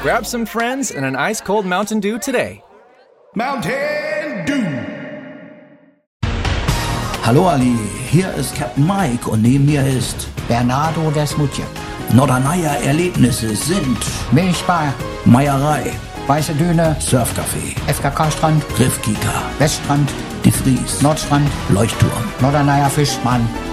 Grab some friends and an ice-cold Mountain Dew today. Mountain Dew. Hallo Ali, hier ist Captain Mike und neben mir ist Bernardo Desmutje. Norderneier Erlebnisse sind Milchbar, Meierei, Weiße Düne, Surfcafé, FKK-Strand, Riffkika, Weststrand, Die Vries, Nordstrand, Leuchtturm, Norderneier Fischmann,